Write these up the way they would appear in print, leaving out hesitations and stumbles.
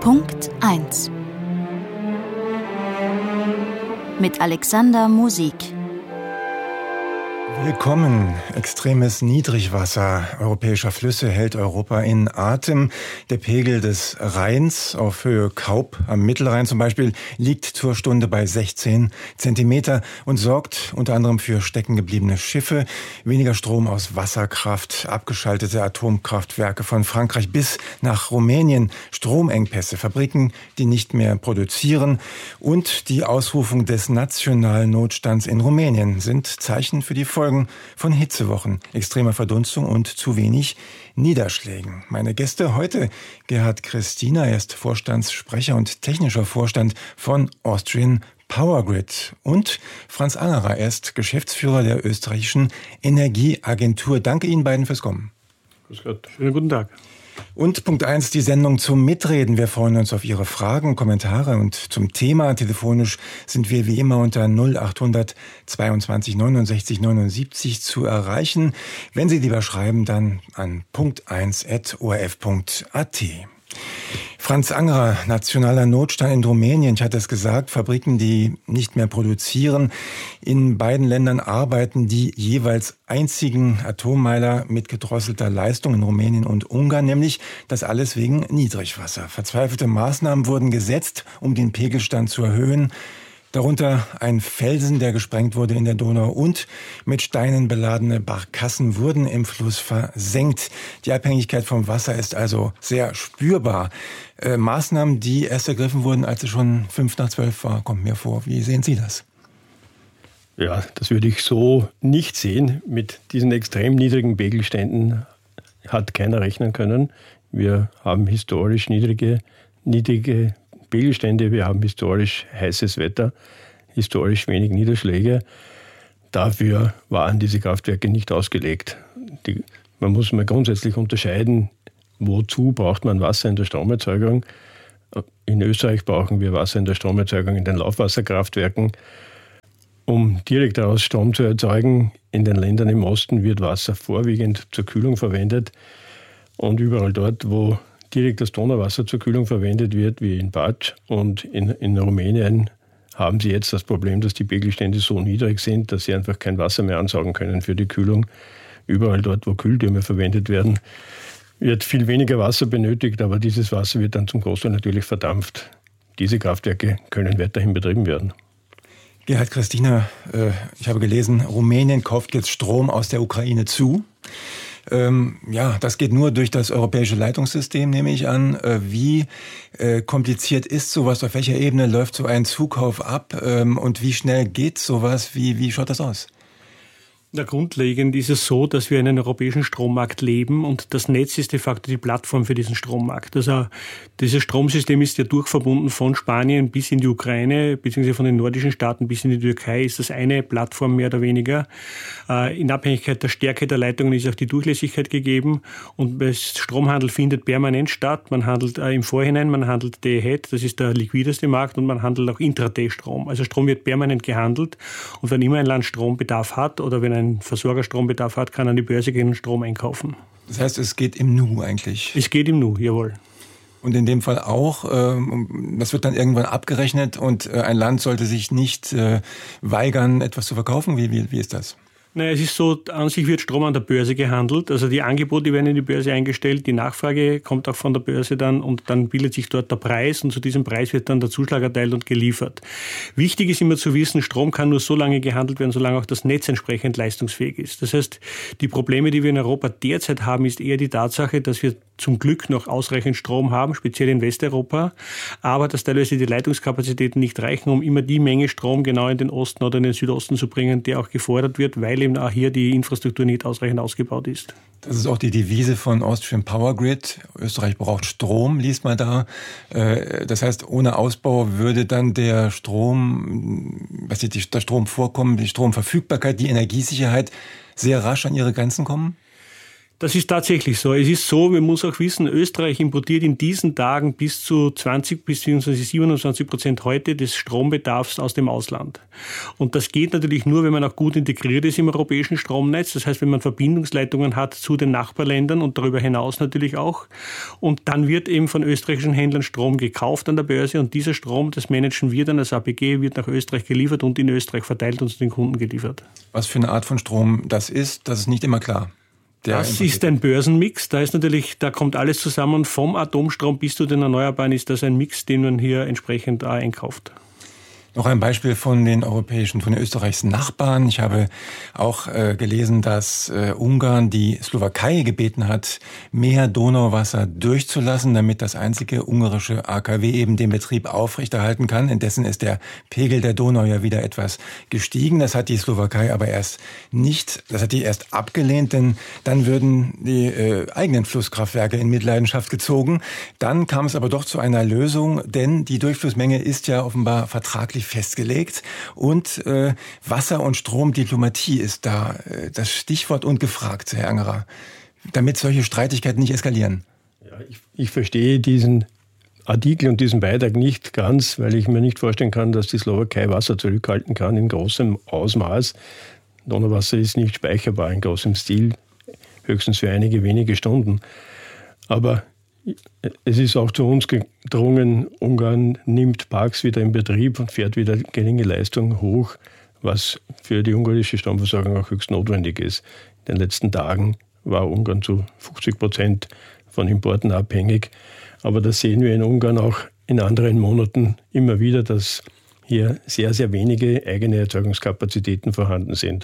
Punkt 1 mit Alexander Musik. Willkommen. Extremes Niedrigwasser europäischer Flüsse hält Europa in Atem. Der Pegel des Rheins auf Höhe Kaup am Mittelrhein zum Beispiel liegt zur Stunde bei 16 Zentimeter und sorgt unter anderem für steckengebliebene Schiffe, weniger Strom aus Wasserkraft, abgeschaltete Atomkraftwerke von Frankreich bis nach Rumänien, Stromengpässe, Fabriken, die nicht mehr produzieren und die Ausrufung des nationalen Notstands in Rumänien sind Zeichen für die Folgen von Hitzewochen, extremer Verdunstung und zu wenig Niederschlägen. Meine Gäste heute: Gerhard Christina, er ist Vorstandssprecher und technischer Vorstand von Austrian Power Grid, und Franz Angerer, er ist Geschäftsführer der österreichischen Energieagentur. Danke Ihnen beiden fürs Kommen. Grüß Gott. Schönen guten Tag. Und Punkt 1, die Sendung zum Mitreden. Wir freuen uns auf Ihre Fragen, Kommentare und zum Thema. Telefonisch sind wir wie immer unter 0800 22 69 79 zu erreichen. Wenn Sie lieber schreiben, dann an punkt1@orf.at. Franz Angerer, nationaler Notstand in Rumänien. Ich hatte es gesagt, Fabriken, die nicht mehr produzieren. In beiden Ländern arbeiten die jeweils einzigen Atommeiler mit gedrosselter Leistung in Rumänien und Ungarn, nämlich das alles wegen Niedrigwasser. Verzweifelte Maßnahmen wurden gesetzt, um den Pegelstand zu erhöhen. Darunter ein Felsen, der gesprengt wurde in der Donau, und mit Steinen beladene Barkassen wurden im Fluss versenkt. Die Abhängigkeit vom Wasser ist also sehr spürbar. Maßnahmen, die erst ergriffen wurden, als es schon 11:55 war, kommt mir vor. Wie sehen Sie das? Ja, das würde ich so nicht sehen. Mit diesen extrem niedrigen Pegelständen hat keiner rechnen können. Wir haben historisch niedrige Pegelstände, wir haben historisch heißes Wetter, historisch wenig Niederschläge. Dafür waren diese Kraftwerke nicht ausgelegt. Man muss mal grundsätzlich unterscheiden, wozu braucht man Wasser in der Stromerzeugung. In Österreich brauchen wir Wasser in der Stromerzeugung in den Laufwasserkraftwerken, um direkt daraus Strom zu erzeugen. In den Ländern im Osten wird Wasser vorwiegend zur Kühlung verwendet, und überall dort, wo direkt das Donauwasser zur Kühlung verwendet wird, wie in Bač und in Rumänien, haben sie jetzt das Problem, dass die Pegelstände so niedrig sind, dass sie einfach kein Wasser mehr ansaugen können für die Kühlung. Überall dort, wo Kühltürme verwendet werden, wird viel weniger Wasser benötigt, aber dieses Wasser wird dann zum Großteil natürlich verdampft. Diese Kraftwerke können weiterhin betrieben werden. Gerhard Christina, ich habe gelesen, Rumänien kauft jetzt Strom aus der Ukraine zu. Das geht nur durch das europäische Leitungssystem, nehme ich an. Wie kompliziert ist sowas? Auf welcher Ebene läuft so ein Zukauf ab? Und wie schnell geht sowas? Wie schaut das aus? Na, grundlegend ist es so, dass wir in einem europäischen Strommarkt leben, und das Netz ist de facto die Plattform für diesen Strommarkt. Also dieses Stromsystem ist ja durchverbunden von Spanien bis in die Ukraine, beziehungsweise von den nordischen Staaten bis in die Türkei ist das eine Plattform mehr oder weniger. In Abhängigkeit der Stärke der Leitungen ist auch die Durchlässigkeit gegeben, und der Stromhandel findet permanent statt. Man handelt im Vorhinein, man handelt Day-Ahead, das ist der liquideste Markt, und man handelt auch Intraday-Strom. Also Strom wird permanent gehandelt, und wenn immer ein Land Strombedarf hat oder wenn ein Versorger Strombedarf hat, kann an die Börse gehen und Strom einkaufen. Das heißt, es geht im Nu eigentlich? Es geht im Nu, jawohl. Und in dem Fall auch, das wird dann irgendwann abgerechnet, und ein Land sollte sich nicht weigern, etwas zu verkaufen? Wie ist das? Naja, es ist so, an sich wird Strom an der Börse gehandelt. Also die Angebote werden in die Börse eingestellt, die Nachfrage kommt auch von der Börse dann, und dann bildet sich dort der Preis, und zu diesem Preis wird dann der Zuschlag erteilt und geliefert. Wichtig ist immer zu wissen, Strom kann nur so lange gehandelt werden, solange auch das Netz entsprechend leistungsfähig ist. Das heißt, die Probleme, die wir in Europa derzeit haben, ist eher die Tatsache, dass wir zum Glück noch ausreichend Strom haben, speziell in Westeuropa, aber dass teilweise die Leitungskapazitäten nicht reichen, um immer die Menge Strom genau in den Osten oder in den Südosten zu bringen, der auch gefordert wird, weil eben auch hier die Infrastruktur nicht ausreichend ausgebaut ist. Das ist auch die Devise von Austrian Power Grid. Österreich braucht Strom, liest man da. Das heißt, ohne Ausbau würde dann der Strom, das Stromvorkommen, die Stromverfügbarkeit, die Energiesicherheit sehr rasch an ihre Grenzen kommen? Das ist tatsächlich so. Es ist so, man muss auch wissen, Österreich importiert in diesen Tagen bis zu 20 bzw. 27% heute des Strombedarfs aus dem Ausland. Und das geht natürlich nur, wenn man auch gut integriert ist im europäischen Stromnetz. Das heißt, wenn man Verbindungsleitungen hat zu den Nachbarländern und darüber hinaus natürlich auch. Und dann wird eben von österreichischen Händlern Strom gekauft an der Börse und dieser Strom, das managen wir dann als APG, wird nach Österreich geliefert und in Österreich verteilt und zu den Kunden geliefert. Was für eine Art von Strom das ist nicht immer klar. Das ist ein Börsenmix. Da kommt alles zusammen. Vom Atomstrom bis zu den Erneuerbaren ist das ein Mix, den man hier entsprechend einkauft. Noch ein Beispiel von den Österreichs Nachbarn. Ich habe auch gelesen, dass Ungarn die Slowakei gebeten hat, mehr Donauwasser durchzulassen, damit das einzige ungarische AKW eben den Betrieb aufrechterhalten kann. Indessen ist der Pegel der Donau ja wieder etwas gestiegen. Das hat die Slowakei aber erst abgelehnt, denn dann würden die eigenen Flusskraftwerke in Mitleidenschaft gezogen. Dann kam es aber doch zu einer Lösung, denn die Durchflussmenge ist ja offenbar vertraglich festgelegt und Wasser- und Stromdiplomatie ist da das Stichwort und gefragt, Herr Angerer, damit solche Streitigkeiten nicht eskalieren. Ja, ich verstehe diesen Artikel und diesen Beitrag nicht ganz, weil ich mir nicht vorstellen kann, dass die Slowakei Wasser zurückhalten kann in großem Ausmaß. Donauwasser ist nicht speicherbar in großem Stil, höchstens für einige wenige Stunden. Aber es ist auch zu uns gedrungen, Ungarn nimmt Parks wieder in Betrieb und fährt wieder geringe Leistung hoch, was für die ungarische Stromversorgung auch höchst notwendig ist. In den letzten Tagen war Ungarn zu 50% von Importen abhängig. Aber das sehen wir in Ungarn auch in anderen Monaten immer wieder, dass hier sehr, sehr wenige eigene Erzeugungskapazitäten vorhanden sind.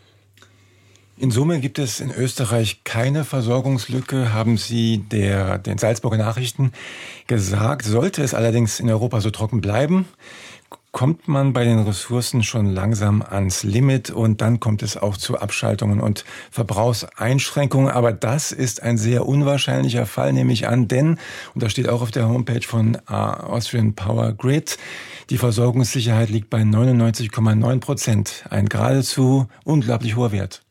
In Summe gibt es in Österreich keine Versorgungslücke, haben Sie den Salzburger Nachrichten gesagt. Sollte es allerdings in Europa so trocken bleiben, kommt man bei den Ressourcen schon langsam ans Limit und dann kommt es auch zu Abschaltungen und Verbrauchseinschränkungen. Aber das ist ein sehr unwahrscheinlicher Fall, nehme ich an, denn, und das steht auch auf der Homepage von Austrian Power Grid, die Versorgungssicherheit liegt bei 99,9%. Ein geradezu unglaublich hoher Wert.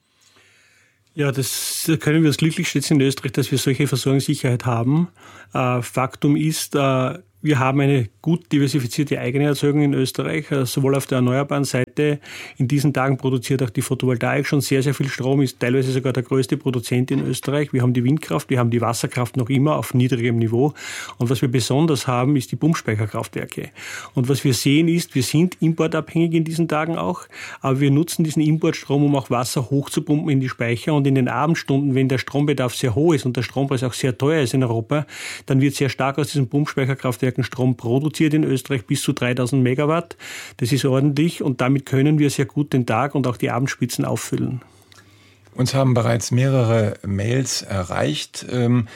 Ja, das können wir uns glücklich schätzen in Österreich, dass wir solche Versorgungssicherheit haben. Faktum ist, wir haben eine gut diversifizierte eigene Erzeugung in Österreich, sowohl auf der erneuerbaren Seite. In diesen Tagen produziert auch die Photovoltaik schon sehr, sehr viel Strom, ist teilweise sogar der größte Produzent in Österreich. Wir haben die Windkraft, wir haben die Wasserkraft noch immer auf niedrigem Niveau. Und was wir besonders haben, ist die Pumpspeicherkraftwerke. Und was wir sehen ist, wir sind importabhängig in diesen Tagen auch, aber wir nutzen diesen Importstrom, um auch Wasser hochzupumpen in die Speicher. Und in den Abendstunden, wenn der Strombedarf sehr hoch ist und der Strompreis auch sehr teuer ist in Europa, dann wird sehr stark aus diesen Pumpspeicherkraftwerken Strom produziert in Österreich bis zu 3000 Megawatt. Das ist ordentlich und damit können wir sehr gut den Tag und auch die Abendspitzen auffüllen. Uns haben bereits mehrere Mails erreicht,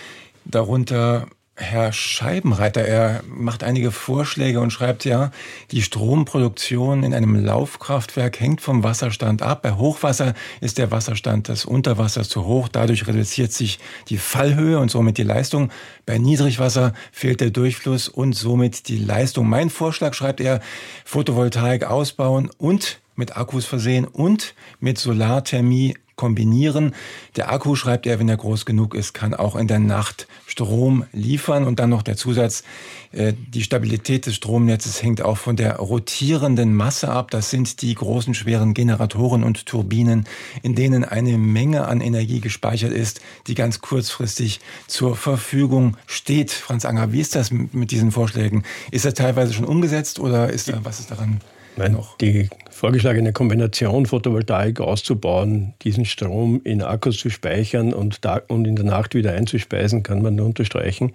darunter Herr Scheibenreiter. Er macht einige Vorschläge und schreibt ja, die Stromproduktion in einem Laufkraftwerk hängt vom Wasserstand ab. Bei Hochwasser ist der Wasserstand des Unterwassers zu hoch. Dadurch reduziert sich die Fallhöhe und somit die Leistung. Bei Niedrigwasser fehlt der Durchfluss und somit die Leistung. Mein Vorschlag, schreibt er, Photovoltaik ausbauen und mit Akkus versehen und mit Solarthermie kombinieren. Der Akku, schreibt er, wenn er groß genug ist, kann auch in der Nacht Strom liefern. Und dann noch der Zusatz, die Stabilität des Stromnetzes hängt auch von der rotierenden Masse ab. Das sind die großen, schweren Generatoren und Turbinen, in denen eine Menge an Energie gespeichert ist, die ganz kurzfristig zur Verfügung steht. Franz Angerer, wie ist das mit diesen Vorschlägen? Ist das teilweise schon umgesetzt oder was ist daran? Nein, die vorgeschlagene Kombination Photovoltaik auszubauen, diesen Strom in Akkus zu speichern und in der Nacht wieder einzuspeisen, kann man nur unterstreichen.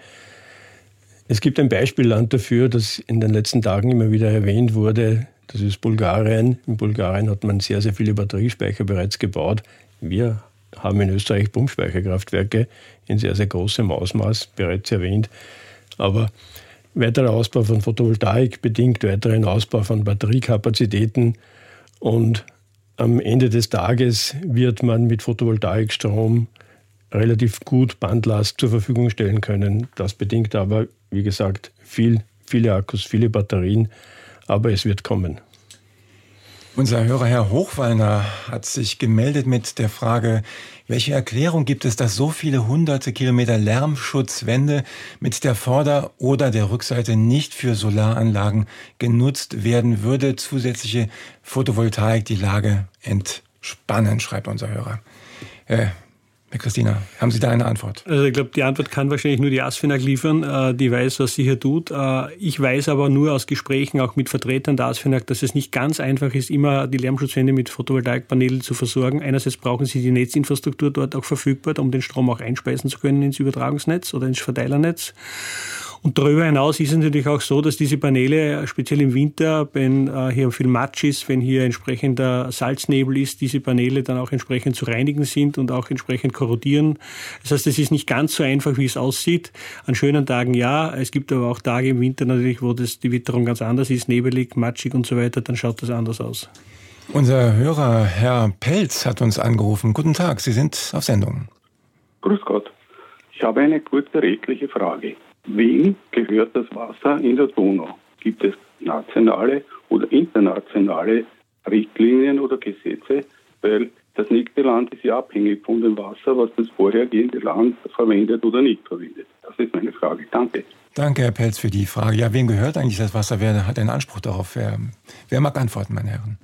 Es gibt ein Beispielland dafür, das in den letzten Tagen immer wieder erwähnt wurde. Das ist Bulgarien. In Bulgarien hat man sehr, sehr viele Batteriespeicher bereits gebaut. Wir haben in Österreich Pumpspeicherkraftwerke in sehr, sehr großem Ausmaß, bereits erwähnt. Aber weiterer Ausbau von Photovoltaik bedingt weiteren Ausbau von Batteriekapazitäten und am Ende des Tages wird man mit Photovoltaikstrom relativ gut Bandlast zur Verfügung stellen können. Das bedingt aber, wie gesagt, viele Akkus, viele Batterien, aber es wird kommen. Unser Hörer Herr Hochwallner hat sich gemeldet mit der Frage, welche Erklärung gibt es, dass so viele hunderte Kilometer Lärmschutzwände mit der Vorder- oder der Rückseite nicht für Solaranlagen genutzt werden? Würde zusätzliche Photovoltaik die Lage entspannen, schreibt unser Hörer. Herr Christina, haben Sie da eine Antwort? Also ich glaube, die Antwort kann wahrscheinlich nur die ASFINAG liefern, die weiß, was sie hier tut. Ich weiß aber nur aus Gesprächen auch mit Vertretern der ASFINAG, dass es nicht ganz einfach ist, immer die Lärmschutzwände mit Photovoltaikpanelen zu versorgen. Einerseits brauchen sie die Netzinfrastruktur dort auch verfügbar, um den Strom auch einspeisen zu können ins Übertragungsnetz oder ins Verteilernetz. Und darüber hinaus ist es natürlich auch so, dass diese Paneele, speziell im Winter, wenn hier viel Matsch ist, wenn hier entsprechender Salznebel ist, diese Paneele dann auch entsprechend zu reinigen sind und auch entsprechend korrodieren. Das heißt, es ist nicht ganz so einfach, wie es aussieht. An schönen Tagen ja, es gibt aber auch Tage im Winter natürlich, wo die Witterung ganz anders ist, nebelig, matschig und so weiter, dann schaut das anders aus. Unser Hörer Herr Pelz hat uns angerufen. Guten Tag, Sie sind auf Sendung. Grüß Gott. Ich habe eine kurze rechtliche Frage. Wem gehört das Wasser in der Donau? Gibt es nationale oder internationale Richtlinien oder Gesetze? Weil das nächste Land ist ja abhängig von dem Wasser, was das vorhergehende Land verwendet oder nicht verwendet. Das ist meine Frage. Danke. Danke, Herr Pelz, für die Frage. Ja, wem gehört eigentlich das Wasser? Wer hat einen Anspruch darauf? Wer mag antworten, meine Herren?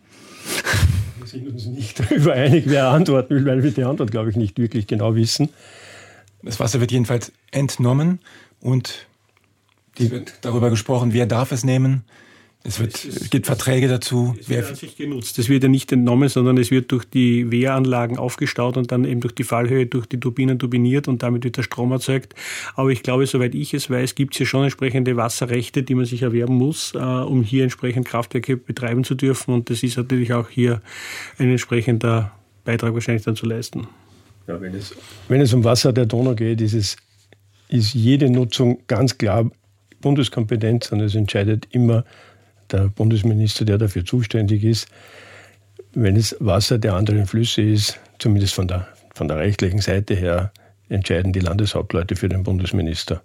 Wir sind uns nicht darüber einig, wer antworten will, weil wir die Antwort, glaube ich, nicht wirklich genau wissen. Das Wasser wird jedenfalls entnommen und es wird darüber gesprochen, wer darf es nehmen. Es gibt Verträge dazu. Es wird an sich genutzt. Es wird ja nicht entnommen, sondern es wird durch die Wehranlagen aufgestaut und dann eben durch die Fallhöhe, durch die Turbinen turbiniert und damit wird der Strom erzeugt. Aber ich glaube, soweit ich es weiß, gibt es ja schon entsprechende Wasserrechte, die man sich erwerben muss, um hier entsprechend Kraftwerke betreiben zu dürfen. Und das ist natürlich auch hier ein entsprechender Beitrag wahrscheinlich dann zu leisten. Ja, wenn es um Wasser der Donau geht, ist jede Nutzung ganz klar Bundeskompetenz und es entscheidet immer der Bundesminister, der dafür zuständig ist. Wenn es Wasser der anderen Flüsse ist, zumindest von der rechtlichen Seite her, entscheiden die Landeshauptleute für den Bundesminister.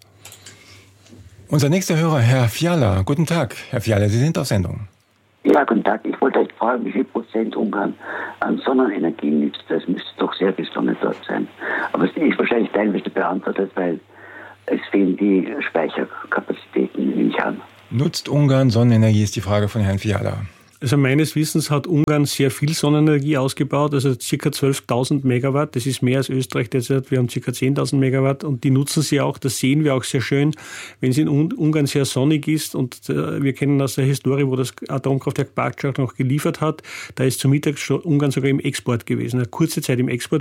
Unser nächster Hörer, Herr Fiala. Guten Tag, Herr Fiala, Sie sind auf Sendung. Ja, guten Tag. Ich wollte euch fragen, wie viel Prozent Ungarn an Sonnenenergie nützt. Das müsste doch sehr viel Sonne dort sein. Aber es ist wahrscheinlich teilweise beantwortet, weil es fehlen die Speicherkapazitäten, nehme ich an. Nutzt Ungarn Sonnenenergie, ist die Frage von Herrn Fiala. Also meines Wissens hat Ungarn sehr viel Sonnenenergie ausgebaut, also ca. 12.000 Megawatt. Das ist mehr als Österreich derzeit. Wir haben ca. 10.000 Megawatt und die nutzen sie auch. Das sehen wir auch sehr schön, wenn es in Ungarn sehr sonnig ist. Und wir kennen aus der Historie, wo das Atomkraftwerk Bács noch geliefert hat, da ist zum Mittag schon Ungarn sogar im Export gewesen. Eine kurze Zeit im Export